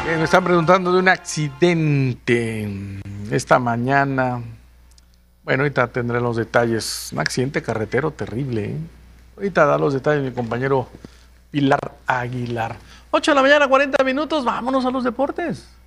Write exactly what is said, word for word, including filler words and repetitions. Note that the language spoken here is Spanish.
Eh, me están preguntando de un accidente esta mañana. Bueno, ahorita tendré los detalles. Un accidente carretero terrible, ¿eh? Ahorita da los detalles mi compañero Pilar Aguilar. ocho de la mañana, cuarenta minutos. Vámonos a los deportes.